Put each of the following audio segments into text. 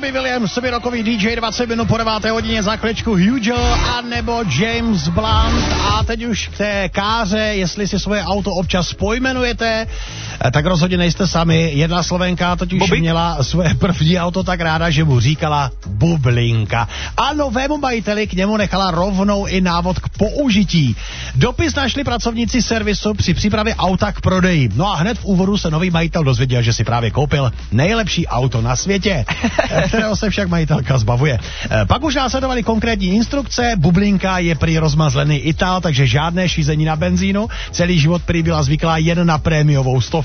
Robbie Williams, sobě rokový DJ, 20 minut po 9. hodině, za chvíličku Hugo a nebo James Blunt. A teď už k té káře, jestli si svoje auto občas pojmenujete, tak rozhodně nejste sami. Jedna Slovenka totiž měla svoje první auto tak ráda, že mu říkala Bublinka. A novému majiteli k němu nechala rovnou i návod k použití. Dopis našli pracovníci servisu při přípravě auta k prodeji. No a hned v úvodu se nový majitel dozvěděl, že si právě koupil nejlepší auto na světě, kterého se však majitelka zbavuje. Pak už následovaly konkrétní instrukce. Bublinka je prý rozmazlený Ital, takže žádné šízení na benzínu. Celý život prý byla zvyklá jen na prémiovou 100.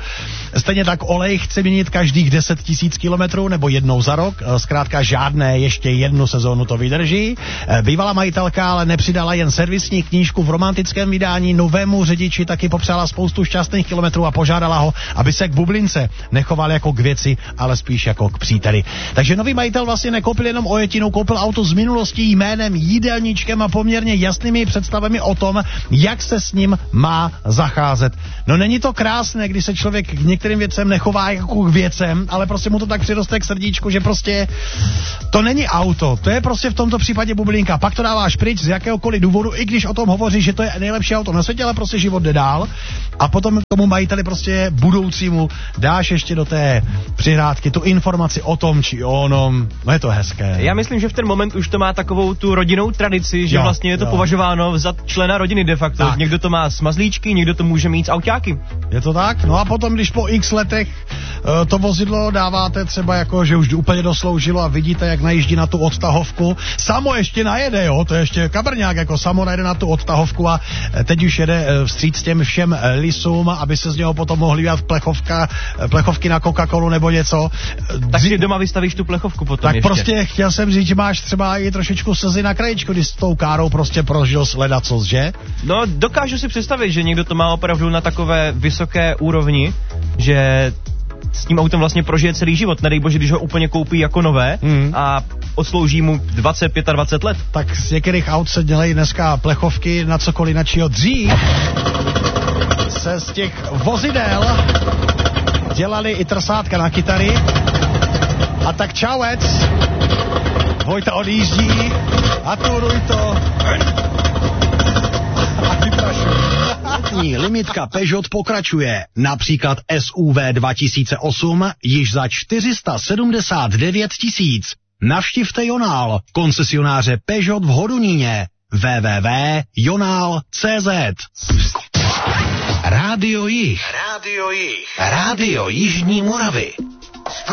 Stejně tak olej chce měnit každých 10 000 kilometrů nebo jednou za rok. Zkrátka žádné, ještě jednu sezónu to vydrží. Bývalá majitelka ale nepřidala jen servisní knížku v romantickém vydání. Novému řidiči taky popřála spoustu šťastných kilometrů a požádala ho, aby se k bublince nechoval jako k věci, ale spíš jako k příteli. Takže nový majitel vlastně nekoupil jenom ojetinu, koupil auto z minulostí, jménem, jídelníčkem a poměrně jasnými představami o tom, jak se s ním má zacházet. No není to krásné, když se člověk k některým věcem nechová jako k věcem, ale prostě mu to tak přiroste k srdíčku, že prostě to není auto, to je prostě v tomto případě bublinka. Pak to dáváš pryč z jakéhokoliv důvodu, i když o tom hovoří, že to je nejlepší auto na světě, ale prostě život jde dál. A potom tomu majiteli prostě budoucímu dáš ještě do té přihrádky tu informaci o tom či o onom. No je to hezké. Já myslím, že v ten moment už to má takovou tu rodinnou tradici, že vlastně je to považováno za člena rodiny de facto. Tak. Někdo to má s mazlíčky, někdo to může mít s autáky. Je to tak? No a potom, když po x letech to vozidlo dáváte třeba jako, že už úplně dosloužilo a vidíte, jak najíždí na tu odtahovku. Samo ještě najede, jo, to je ještě kabrňák, jako samo najede na tu odtahovku a teď už jede vstříc těm všem lisům, aby se z něho potom mohly dělat plechovky na Coca-Colu nebo něco. Tak si doma vystavíš tu plechovku potom tak ještě. Prostě chtěl jsem říct, že máš třeba i trošičku slzy na krajičku, když s tou károu prostě prožil ledacos, že? No, dokážu si představit, že někdo to má opravdu na takové vysoké úrovni, že s tím autem vlastně prožije celý život. Nedej bože, když ho úplně koupí jako nové a odslouží mu 20-25 let. Tak z některých aut se dělají dneska plechovky na cokoliv načího. Dřív se z těch vozidel dělali i trsátka na kytary. A tak čauec, Vojta odjíždí a turuj to. A vyprašuj. Letní limitka Peugeot pokračuje. Například SUV 2008 již za 479 000. Navštivte Jonál, koncesionáře Peugeot v Hodoníně. www.jonal.cz. Rádio Jih. Rádio Jižní Moravy.